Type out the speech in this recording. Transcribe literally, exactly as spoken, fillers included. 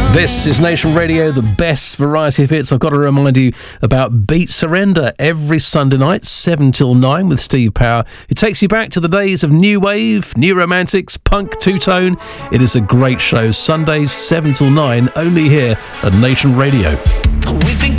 This is Nation Radio, the best variety of hits. I've got to remind you about Beat Surrender every Sunday night, seven till nine with Steve Power. It takes you back to the days of New Wave, New Romantics, Punk, Two-Tone. It is a great show. Sundays, seven till nine, only here at Nation Radio.